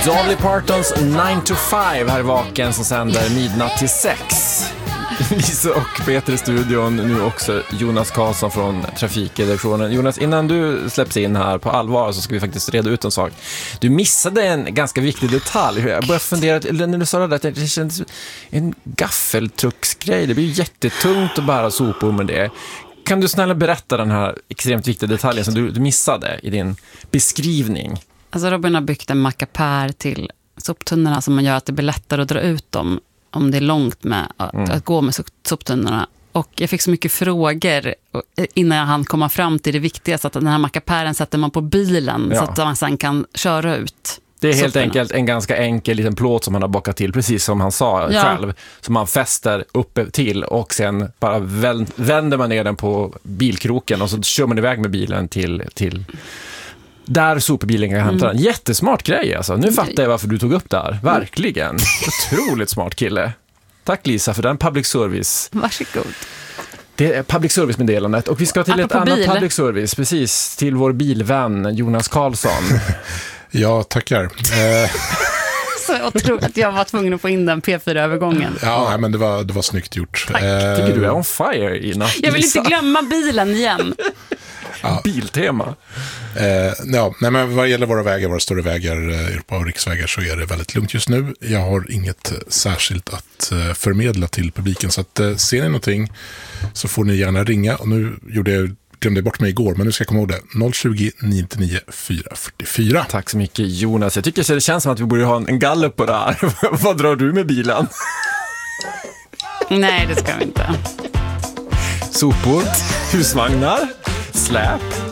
Dolly Partons 9 to 5 här i Vaken som sänder midnatt till 6. Lisa och Peter i studion, nu också Jonas Karlsson från Trafikredaktionen. Jonas, innan du släpps in här på allvar så ska vi faktiskt reda ut en sak. Du missade en ganska viktig detalj. Jag började fundera, när du sa det där, det kändes en gaffeltrucksgrej. Det blir ju jättetungt att bära sopor med det. Kan du snälla berätta den här extremt viktiga detaljen som du missade i din beskrivning? Alltså Robin har byggt en mackapär till soptunnorna som man gör att det blir lättare att dra ut dem om det är långt med att gå med soptunnorna. Och jag fick så mycket frågor innan jag hann komma fram till det viktigaste, att den här mackapären sätter man på bilen så att man sen kan köra ut. Det är helt enkelt en ganska enkel liten plåt som han har bakat till, precis som han sa själv, som man fäster uppe till och sen bara vänder man ner den på bilkroken och så kör man iväg med bilen till där sopbilen kan hämta den. Jättesmart grej alltså. Nu fattar jag varför du tog upp det här. Verkligen. Otroligt smart kille. Tack Lisa för den public service. Varsågod. Det är public service-meddelandet och vi ska till ett annat public service, precis, till vår bilvän Jonas Karlsson. Ja, tackar. Så jag tror att jag var tvungen att få in den P4-övergången. Ja, men det var snyggt gjort. Tycker du är on fire i natt? Jag vill inte glömma bilen igen. Ja. Biltema. Men vad gäller våra vägar, våra större vägar, Europa och riksvägar, så är det väldigt lugnt just nu. Jag har inget särskilt att förmedla till publiken, så att ser ni någonting så får ni gärna ringa. Och nu glömde bort mig igår, men nu ska jag komma ihåg det. 020 999 444. Tack så mycket Jonas. Jag tycker det känns som att vi borde ha en gallup på det här. Vad drar du med bilen? Nej, det ska vi inte. Sopor, husvagnar, släp,